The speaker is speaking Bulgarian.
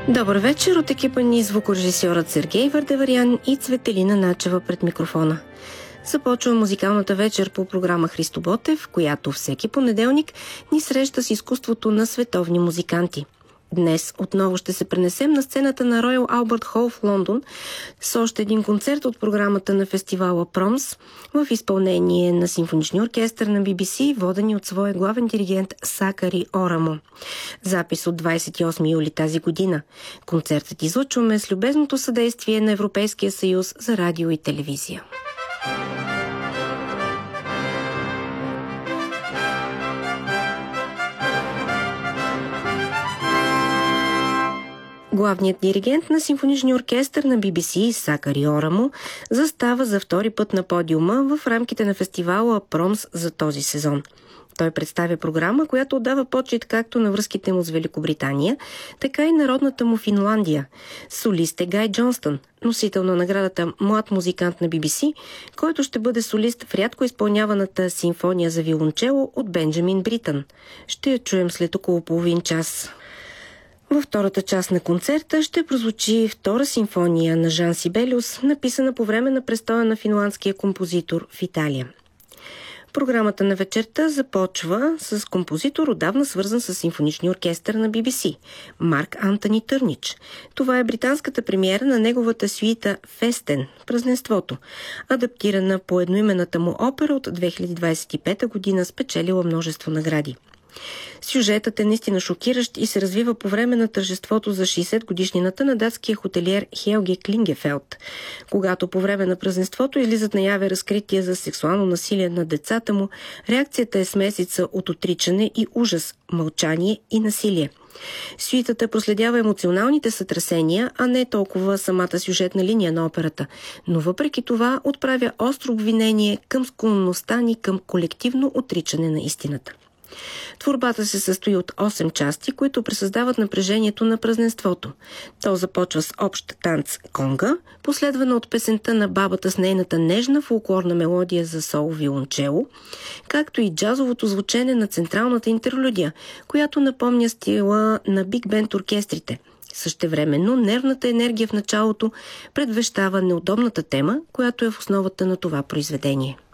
Добър вечер от екипа ни звукорежисьорът Сергей Вардеварян и Цветелина Начева пред микрофона. Започва музикалната вечер по програма Христо Ботев, в която всеки понеделник ни среща с изкуството на световни музиканти. Днес отново ще се пренесем на сцената на Royal Albert Hall в Лондон с още един концерт от програмата на фестивала Промс в изпълнение на симфоничния оркестър на BBC, водени от своя главен диригент Сакари Орамо. Запис от 28 юли тази година. Концертът излъчваме с любезното съдействие на Европейския съюз за радио и телевизия. Главният диригент на симфоничния оркестър на BBC, Сакари Орамо, застава за втори път на подиума в рамките на фестивала Промс за този сезон. Той представя програма, която отдава почет както на връзките му с Великобритания, така и народната му Финландия. Солист е Гай Джонстън, носител на наградата Млад музикант на BBC, който ще бъде солист в рядко изпълняваната симфония за виолончело от Бенджамин Бритън. Ще я чуем след около половин час. Във втората част на концерта ще прозвучи втора симфония на Жан Сибелиус, написана по време на престоя на финландския композитор в Италия. Програмата на вечерта започва с композитор, отдавна свързан с симфоничния оркестър на BBC – Марк Антони Търнич. Това е британската премиера на неговата сюита «Фестен» – Празненството, адаптирана по едноименната му опера от 2025 година, спечелила множество награди. Сюжетът е наистина шокиращ и се развива по време на тържеството за 60-годишнината на датския хотелиер Хелге Клингефелд. Когато по време на празненството излизат наяве разкрития за сексуално насилие на децата му, реакцията е смесица от отричане и ужас, мълчание и насилие. Сюитата проследява емоционалните сътресения, а не толкова самата сюжетна линия на операта, но въпреки това отправя остро обвинение към склонността ни към колективно отричане на истината. Творбата се състои от 8 части, които пресъздават напрежението на празненството. То започва с общ танц конга, последвана от песента на бабата с нейната нежна фолклорна мелодия за соло виолончело, както и джазовото звучене на централната интерлюдия, която напомня стила на биг-бенд оркестрите. Същевременно нервната енергия в началото предвещава неудобната тема, която е в основата на това произведение.